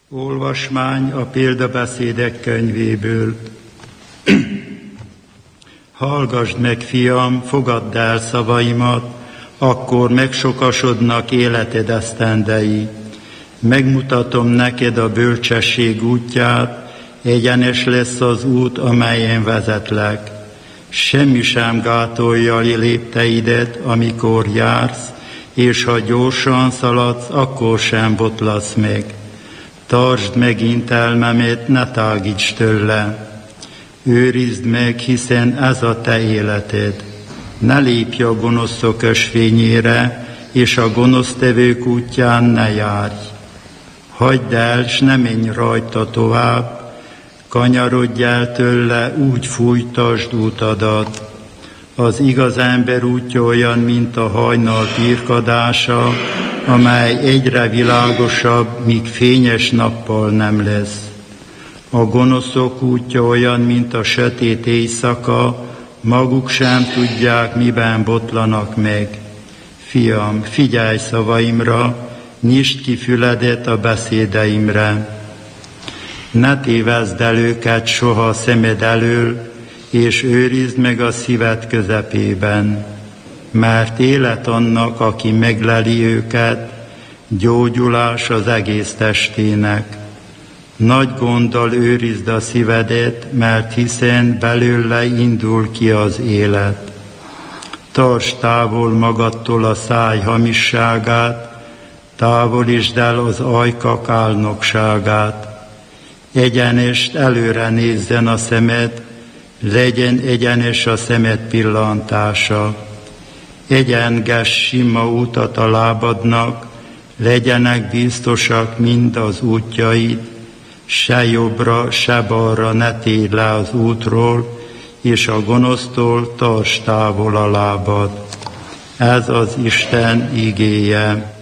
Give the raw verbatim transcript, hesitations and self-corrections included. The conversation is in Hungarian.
Olvasmány a példabeszédek könyvéből. Hallgasd meg, fiam, fogadd el szavaimat, akkor megsokasodnak életed esztendei. Megmutatom neked a bölcsesség útját, egyenes lesz az út, amelyen vezetlek. Semmi sem gátolja lépteidet, amikor jársz, és ha gyorsan szaladsz, akkor sem botlasz meg. Tartsd meg intelmemet, ne tágíts tőle. Őrizd meg, hiszen ez a te életed. Ne lépj a gonoszok ösvényére, és a gonosztevők útján ne járj. Hagyd el, s ne menj rajta tovább, kanyarodj el tőle, úgy fújtasd utadat. Az igaz ember útja olyan, mint a hajnal pirkadása, amely egyre világosabb, míg fényes nappal nem lesz. A gonoszok útja olyan, mint a sötét éjszaka, maguk sem tudják, miben botlanak meg. Fiam, figyelj szavaimra, nyisd ki füledet a beszédeimre. Ne tévezd el őket soha szemed elől, és őrizd meg a szíved közepében, mert élet annak, aki megleli őket, gyógyulás az egész testének. Nagy gonddal őrizd a szívedet, mert hiszen belőle indul ki az élet. Tartsd távol magadtól a száj hamisságát, távolítsd el az ajkak álnokságát. Egyenest előre nézzen a szemed, legyen egyenes a szemed pillantása. Egyenges sima utat a lábadnak, legyenek biztosak mind az útjaid, se jobbra, se balra ne tégy le az útról, és a gonosztól tartsd távol a lábad. Ez az Isten igéje.